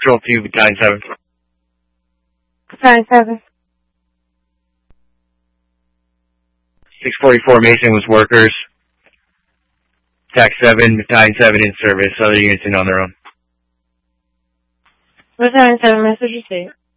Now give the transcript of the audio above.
Patrol 2, Battalion 7. Battalion 7. 644 Mason was workers. TAC 7, Battalion 7 in service. Other units in on their own. Battalion 7, message received.